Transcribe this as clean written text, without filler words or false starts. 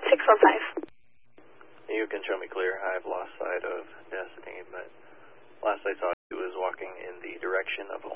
615. You can show me clear. I've lost sight of Destiny, but last I saw he was walking in the direction of